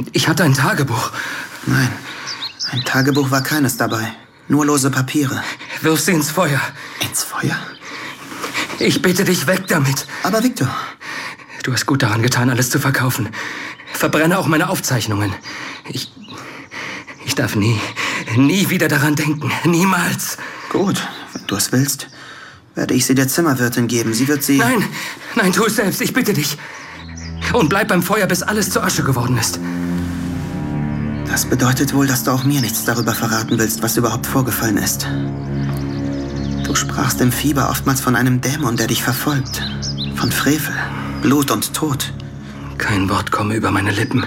Ich hatte ein Tagebuch. Nein, ein Tagebuch war keines dabei. Nur lose Papiere. Wirf sie ins Feuer. Ins Feuer? Ich bitte dich, weg damit. Aber Victor... Du hast gut daran getan, alles zu verkaufen. Verbrenne auch meine Aufzeichnungen. Ich darf nie wieder daran denken. Niemals. Gut, wenn du es willst, werde ich sie der Zimmerwirtin geben. Sie wird sie... Nein, tu es selbst. Ich bitte dich. Und bleib beim Feuer, bis alles zu Asche geworden ist. Das bedeutet wohl, dass du auch mir nichts darüber verraten willst, was überhaupt vorgefallen ist. Du sprachst im Fieber oftmals von einem Dämon, der dich verfolgt. Von Frevel, Blut und Tod. Kein Wort komme über meine Lippen.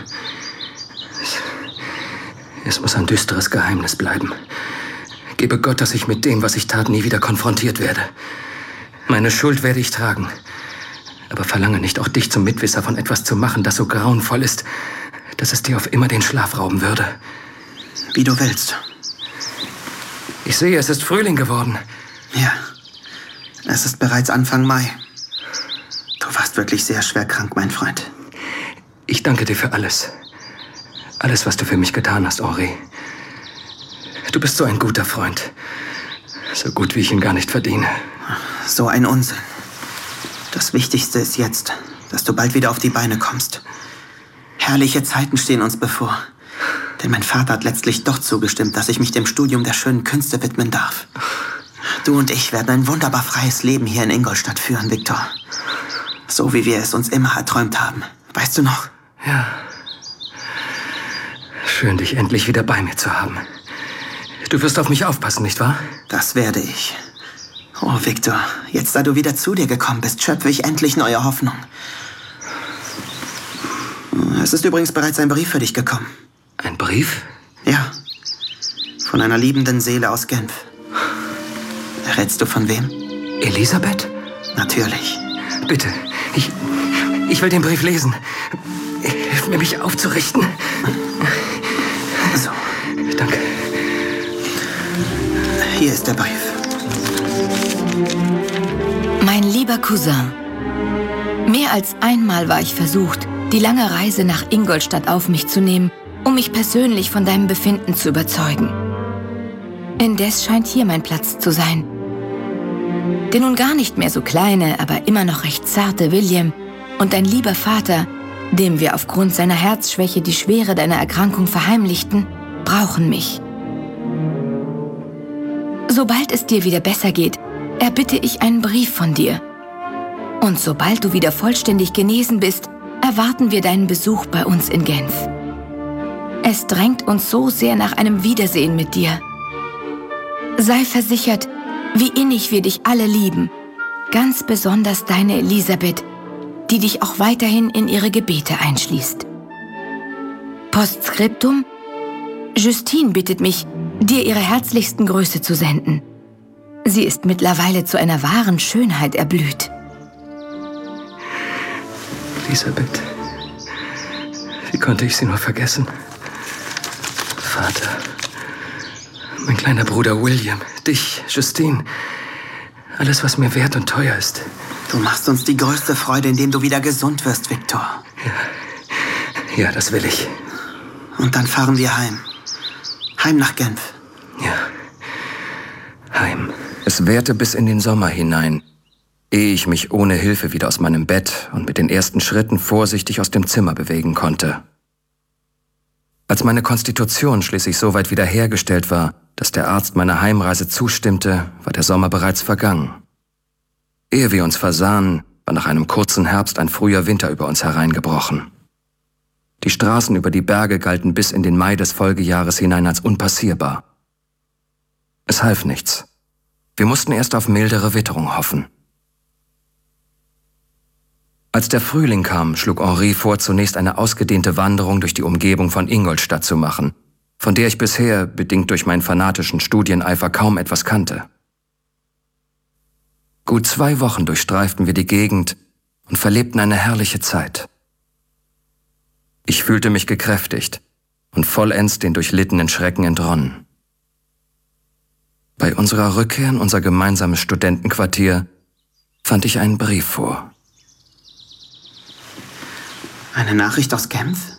Es muss ein düsteres Geheimnis bleiben. Gebe Gott, dass ich mit dem, was ich tat, nie wieder konfrontiert werde. Meine Schuld werde ich tragen. Aber verlange nicht, auch dich zum Mitwisser von etwas zu machen, das so grauenvoll ist, dass es dir auf immer den Schlaf rauben würde. Wie du willst. Ich sehe, es ist Frühling geworden. Ja, es ist bereits Anfang Mai. Du warst wirklich sehr schwer krank, mein Freund. Ich danke dir für alles. Alles, was du für mich getan hast, Henri. Du bist so ein guter Freund. So gut, wie ich ihn gar nicht verdiene. So ein Unsinn. Das Wichtigste ist jetzt, dass du bald wieder auf die Beine kommst. Herrliche Zeiten stehen uns bevor. Denn mein Vater hat letztlich doch zugestimmt, dass ich mich dem Studium der schönen Künste widmen darf. Du und ich werden ein wunderbar freies Leben hier in Ingolstadt führen, Victor. So wie wir es uns immer erträumt haben. Weißt du noch? Ja. Schön, dich endlich wieder bei mir zu haben. Du wirst auf mich aufpassen, nicht wahr? Das werde ich. Oh, Victor, jetzt da du wieder zu dir gekommen bist, schöpfe ich endlich neue Hoffnung. Es ist übrigens bereits ein Brief für dich gekommen. Ein Brief? Ja. Von einer liebenden Seele aus Genf. Errätst du von wem? Elisabeth? Natürlich. Bitte, ich will den Brief lesen. Hilf mir, mich aufzurichten. So. Danke. Hier ist der Brief. Mein lieber Cousin, mehr als einmal war ich versucht, die lange Reise nach Ingolstadt auf mich zu nehmen, um mich persönlich von deinem Befinden zu überzeugen. Indes scheint hier mein Platz zu sein. Der nun gar nicht mehr so kleine, aber immer noch recht zarte William und dein lieber Vater, dem wir aufgrund seiner Herzschwäche die Schwere deiner Erkrankung verheimlichten, brauchen mich. Sobald es dir wieder besser geht, erbitte ich einen Brief von dir. Und sobald du wieder vollständig genesen bist, erwarten wir deinen Besuch bei uns in Genf. Es drängt uns so sehr nach einem Wiedersehen mit dir. Sei versichert, wie innig wir dich alle lieben, ganz besonders deine Elisabeth, die dich auch weiterhin in ihre Gebete einschließt. Postskriptum: Justine bittet mich, dir ihre herzlichsten Grüße zu senden. Sie ist mittlerweile zu einer wahren Schönheit erblüht. Elisabeth, wie konnte ich sie nur vergessen? Vater, mein kleiner Bruder William, dich, Justine, alles, was mir wert und teuer ist. Du machst uns die größte Freude, indem du wieder gesund wirst, Victor. Ja, das will ich. Und dann fahren wir heim. Heim nach Genf. Ja, heim. Es währte bis in den Sommer hinein, ehe ich mich ohne Hilfe wieder aus meinem Bett und mit den ersten Schritten vorsichtig aus dem Zimmer bewegen konnte. Als meine Konstitution schließlich so weit wiederhergestellt war, dass der Arzt meiner Heimreise zustimmte, war der Sommer bereits vergangen. Ehe wir uns versahen, war nach einem kurzen Herbst ein früher Winter über uns hereingebrochen. Die Straßen über die Berge galten bis in den Mai des Folgejahres hinein als unpassierbar. Es half nichts. Wir mussten erst auf mildere Witterung hoffen. Als der Frühling kam, schlug Henri vor, zunächst eine ausgedehnte Wanderung durch die Umgebung von Ingolstadt zu machen, von der ich bisher, bedingt durch meinen fanatischen Studieneifer, kaum etwas kannte. Gut 2 Wochen durchstreiften wir die Gegend und verlebten eine herrliche Zeit. Ich fühlte mich gekräftigt und vollends den durchlittenen Schrecken entronnen. Bei unserer Rückkehr in unser gemeinsames Studentenquartier fand ich einen Brief vor. Eine Nachricht aus Genf?